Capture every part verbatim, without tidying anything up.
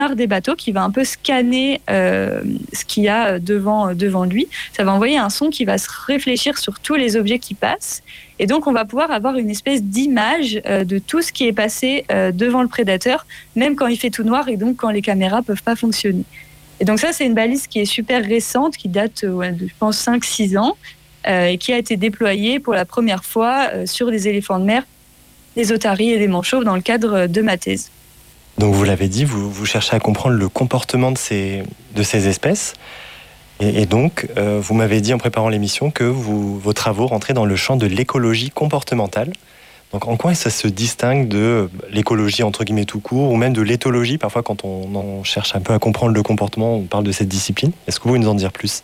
des bateaux qui va un peu scanner euh, ce qu'il y a devant, devant lui. Ça va envoyer un son qui va se réfléchir sur tous les objets qui passent. Et donc, on va pouvoir avoir une espèce d'image euh, de tout ce qui est passé euh, devant le prédateur, même quand il fait tout noir et donc quand les caméras ne peuvent pas fonctionner. Et donc ça, c'est une balise qui est super récente, qui date ouais, de, je pense, cinq six ans, euh, et qui a été déployée pour la première fois euh, sur des éléphants de mer, des otaries et des manchots dans le cadre de ma thèse. Donc vous l'avez dit, vous, vous cherchez à comprendre le comportement de ces, de ces espèces. Et, et donc, euh, vous m'avez dit en préparant l'émission que vous, vos travaux rentraient dans le champ de l'écologie comportementale. Donc en quoi ça se distingue de l'écologie entre guillemets tout court, ou même de l'éthologie? Parfois quand on, on cherche un peu à comprendre le comportement, on parle de cette discipline. Est-ce que vous pouvez nous en dire plus?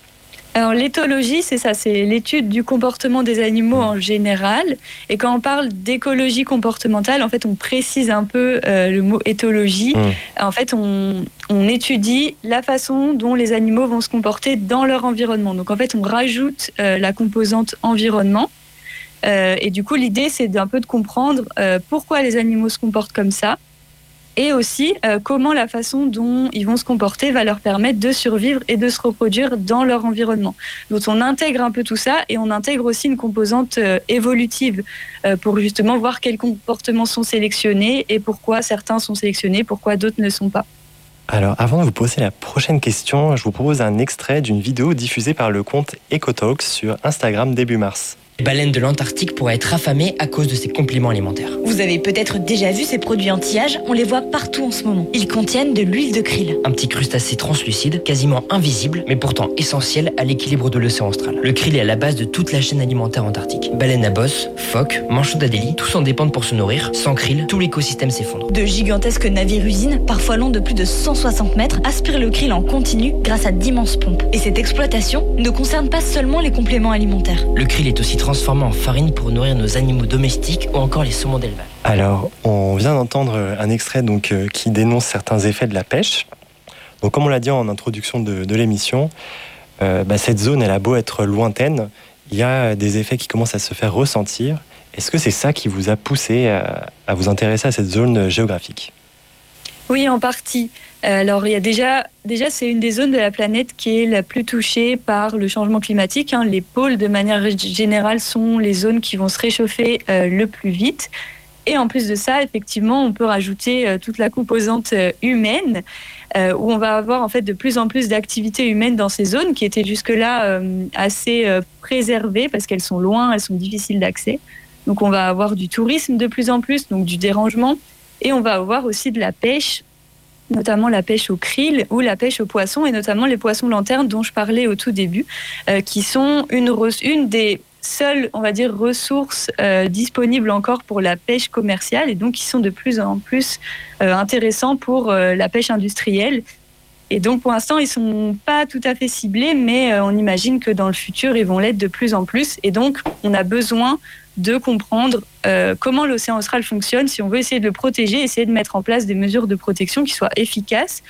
Alors l'éthologie, c'est ça, c'est l'étude du comportement des animaux en général. Et quand on parle d'écologie comportementale, en fait, on précise un peu euh, le mot éthologie. Mmh. En fait, on, on étudie la façon dont les animaux vont se comporter dans leur environnement. Donc en fait, on rajoute euh, la composante environnement. Euh, et du coup, l'idée, c'est d'un peu de comprendre euh, pourquoi les animaux se comportent comme ça. Et aussi euh, comment la façon dont ils vont se comporter va leur permettre de survivre et de se reproduire dans leur environnement. Donc on intègre un peu tout ça et on intègre aussi une composante euh, évolutive euh, pour justement voir quels comportements sont sélectionnés et pourquoi certains sont sélectionnés, pourquoi d'autres ne sont pas. Alors avant de vous poser la prochaine question, je vous propose un extrait d'une vidéo diffusée par le compte EcoTalks sur Instagram début mars. Les baleines de l'Antarctique pourraient être affamées à cause de ces compléments alimentaires. Vous avez peut-être déjà vu ces produits anti-âge, on les voit partout en ce moment. Ils contiennent de l'huile de krill. Un petit crustacé translucide, quasiment invisible, mais pourtant essentiel à l'équilibre de l'océan austral. Le krill est à la base de toute la chaîne alimentaire antarctique. Baleines à bosse, phoques, manchots d'Adélie, tous en dépendent pour se nourrir. Sans krill, tout l'écosystème s'effondre. De gigantesques navires-usines, parfois longs de plus de cent soixante mètres, aspirent le krill en continu grâce à d'immenses pompes. Et cette exploitation ne concerne pas seulement les compléments alimentaires. Le krill est aussi transformé en farine pour nourrir nos animaux domestiques ou encore les saumons d'élevage. Alors, on vient d'entendre un extrait donc, euh, qui dénonce certains effets de la pêche. Donc, comme on l'a dit en introduction de, de l'émission, euh, bah, cette zone, elle a beau être lointaine, il y a des effets qui commencent à se faire ressentir. Est-ce que c'est ça qui vous a poussé à, à vous intéresser à cette zone géographique? Oui, en partie. Alors, il y a déjà, déjà, c'est une des zones de la planète qui est la plus touchée par le changement climatique. Hein. Les pôles, de manière générale, sont les zones qui vont se réchauffer euh, le plus vite. Et en plus de ça, effectivement, on peut rajouter euh, toute la composante euh, humaine, euh, où on va avoir en fait de plus en plus d'activités humaines dans ces zones qui étaient jusque-là euh, assez euh, préservées parce qu'elles sont loin, elles sont difficiles d'accès. Donc, on va avoir du tourisme de plus en plus, donc du dérangement, et on va avoir aussi de la pêche, notamment la pêche au krill ou la pêche aux poissons, et notamment les poissons lanternes dont je parlais au tout début, euh, qui sont une, re- une des seules, on va dire, ressources euh, disponibles encore pour la pêche commerciale, et donc qui sont de plus en plus euh, intéressants pour euh, la pêche industrielle. Et donc pour l'instant, ils ne sont pas tout à fait ciblés, mais euh, on imagine que dans le futur, ils vont l'être de plus en plus. Et donc, on a besoin de comprendre euh, comment l'océan austral fonctionne si on veut essayer de le protéger, essayer de mettre en place des mesures de protection qui soient efficaces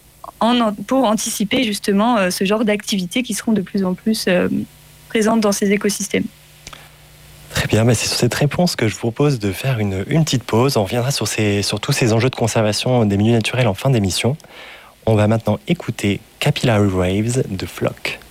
en, pour anticiper justement euh, ce genre d'activités qui seront de plus en plus euh, présentes dans ces écosystèmes. Très bien, bah c'est sur cette réponse que je vous propose de faire une, une petite pause. On reviendra sur, ces, sur tous ces enjeux de conservation des milieux naturels en fin d'émission. On va maintenant écouter Capillary Waves de Flock.